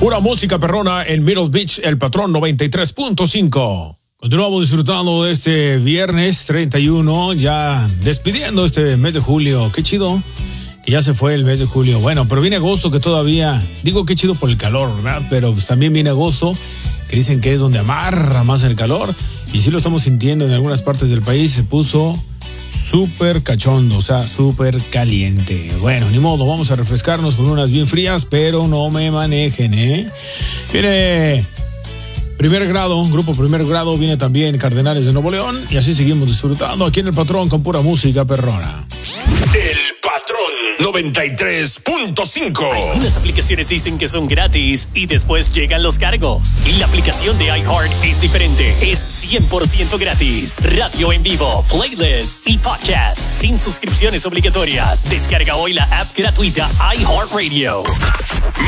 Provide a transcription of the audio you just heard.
Pura música perrona en Middle Beach, El Patrón 93.5. Continuamos disfrutando de este viernes 31, ya despidiendo este mes de julio. Qué chido que ya se fue el mes de julio. Bueno, pero viene agosto que todavía, digo qué chido por el calor, ¿verdad? Pero pues también viene agosto, que dicen que es donde amarra más el calor. Y sí lo estamos sintiendo en algunas partes del país, se puso súper cachondo, o sea, súper caliente. Bueno, ni modo, vamos a refrescarnos con unas bien frías, pero no me manejen, ¿eh? Viene Primer Grado, grupo Primer Grado, viene también Cardenales de Nuevo León, y así seguimos disfrutando aquí en El Patrón con pura música perrona. El Patrón 93.5. Algunas aplicaciones dicen que son gratis y después llegan los cargos. Y la aplicación de iHeart es diferente. Es 100% gratis. Radio en vivo, playlists y podcasts sin suscripciones obligatorias. Descarga hoy la app gratuita iHeartRadio.